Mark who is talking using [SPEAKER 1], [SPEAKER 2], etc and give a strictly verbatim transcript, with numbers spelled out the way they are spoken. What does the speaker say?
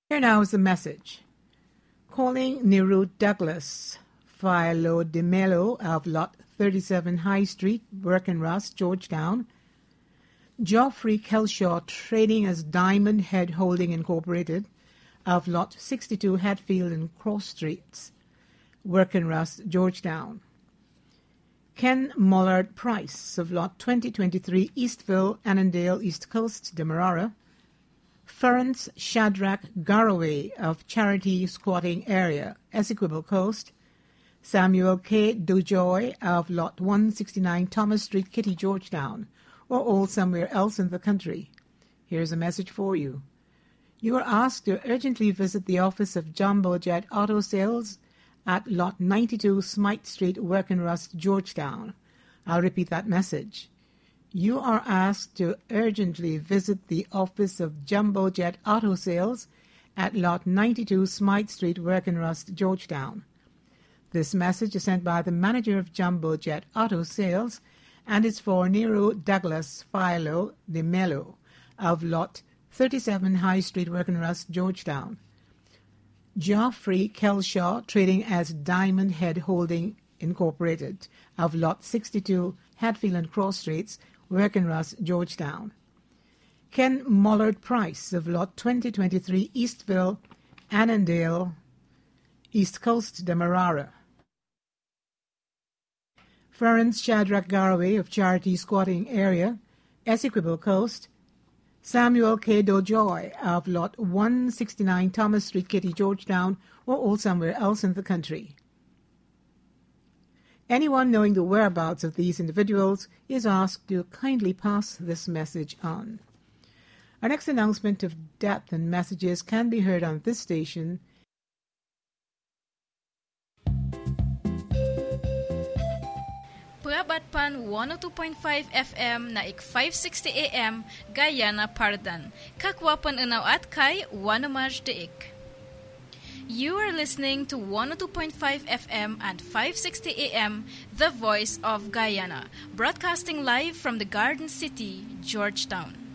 [SPEAKER 1] Here now is the message. Calling Neru Douglas, Philo de Mello of Lot thirty-seven High Street, Berkenrust, Georgetown. Geoffrey Kelshaw, trading as Diamond Head Holding Incorporated, of Lot sixty-two Hatfield and Cross Streets, Berkenrust, Georgetown. Ken Mollard Price of Lot twenty twenty-three Eastville, Annandale, East Coast, Demerara. Ferenc Shadrach Garraway of Charity Squatting Area, Essequibo Coast. Samuel K. Dojoy of Lot one sixty-nine Thomas Street, Kitty, Georgetown, or all somewhere else in the country. Here's a message for you. You are asked to urgently visit the office of Jumbo Jet Auto Sales at Lot ninety-two Smythe Street, Berkenrust, Georgetown. I'll repeat that message. You are asked to urgently visit the office of Jumbo Jet Auto Sales at Lot ninety-two Smythe Street, Berkenrust, Georgetown. This message is sent by the manager of Jumbo Jet Auto Sales and is for Nero Douglas Philo de Mello of Lot thirty-seven High Street, Berkenrust, Georgetown. Geoffrey Kelshaw, trading as Diamond Head Holding Incorporated, of Lot sixty-two Hatfield and Cross Streets, Berkenrust, Georgetown. Ken Mollard Price of Lot twenty twenty-three Eastville, Annandale, East Coast, Demerara. Ferenc Shadrach Garraway of Charity Squatting Area, Essequibo Coast. Samuel K. Dojoy of Lot one sixty-nine Thomas Street, Kitty, Georgetown, or all somewhere else in the country. Anyone knowing the whereabouts of these individuals is asked to kindly pass this message on. Our next announcement of death and messages can be heard on this station.
[SPEAKER 2] Prabatpan one oh two point five F M na ik five sixty A M Guyana Pardan. Kakwapan unaw at kay Wanamaj deik. You are listening to one oh two point five F M and five sixty A M, The Voice of Guyana, broadcasting live from the Garden City, Georgetown.